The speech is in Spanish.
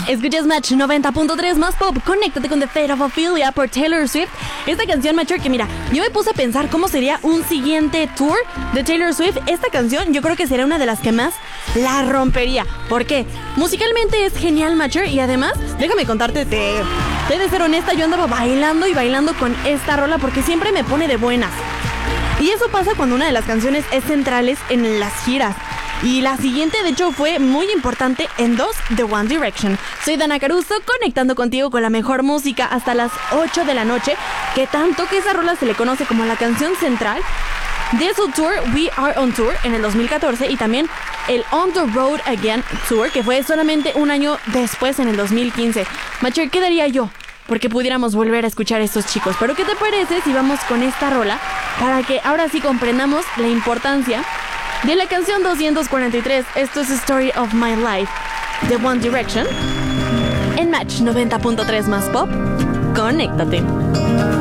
Escuchas Match 90.3 más pop. Conéctate con The Fate of Ophelia por Taylor Swift. Esta canción, Mature, que mira, yo me puse a pensar cómo sería un siguiente tour de Taylor Swift. Esta canción yo creo que sería una de las que más la rompería. ¿Por qué? Musicalmente es genial, Mature, y además, déjame contarte, te de ser honesta, yo andaba bailando y bailando con esta rola porque siempre me pone de buenas. Y eso pasa cuando una de las canciones es centrales en las giras. Y la siguiente, de hecho, fue muy importante en dos de One Direction. Soy Dana Caruso, conectando contigo con la mejor música hasta las 8 de la noche, que tanto que esa rola se le conoce como la canción central de su tour We Are On Tour en el 2014 y también el On The Road Again Tour, que fue solamente un año después en el 2015. Macher, ¿qué daría yo porque pudiéramos volver a escuchar a estos chicos? Pero ¿qué te parece si vamos con esta rola para que ahora sí comprendamos la importancia de la canción 243? Esto es Story of My Life de One Direction en Match 90.3 más pop. Conéctate.